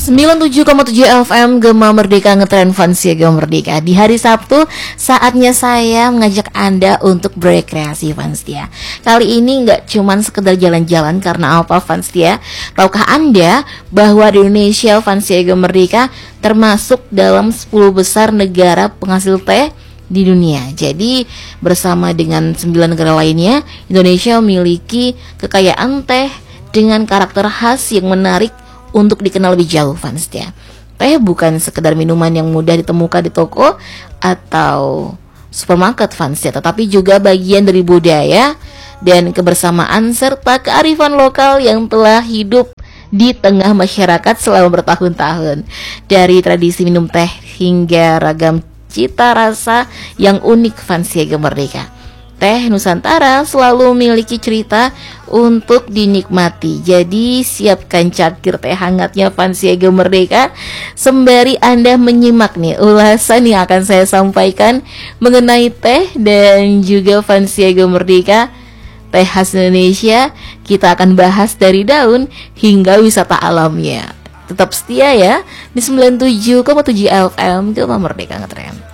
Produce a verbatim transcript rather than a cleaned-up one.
sembilan puluh tujuh koma tujuh F M Gema Merdeka ngetren fans ya Gema Merdeka. Di hari Sabtu saatnya saya mengajak Anda untuk berekreasi fans ya. Kali ini nggak cuman sekedar jalan-jalan, karena apa fans ya? Tahukah Anda bahwa di Indonesia fans ya Gema Merdeka termasuk dalam sepuluh besar negara penghasil teh di dunia. Jadi bersama dengan sembilan negara lainnya, Indonesia memiliki kekayaan teh dengan karakter khas yang menarik untuk dikenal lebih jauh fans ya. Teh bukan sekedar minuman yang mudah ditemukan di toko atau supermarket fans ya, tetapi juga bagian dari budaya dan kebersamaan serta kearifan lokal yang telah hidup di tengah masyarakat selama bertahun-tahun. Dari tradisi minum teh hingga ragam cita rasa yang unik fans ya Gema Merdeka. Teh Nusantara selalu memiliki cerita untuk dinikmati. Jadi siapkan cangkir teh hangatnya fans ya Gema Merdeka, sembari Anda menyimak nih ulasan yang akan saya sampaikan mengenai teh dan juga fans ya Gema Merdeka. Teh khas Indonesia, kita akan bahas dari daun hingga wisata alamnya. Tetap setia ya di sembilan puluh tujuh koma tujuh F M Gema Merdeka ngetren.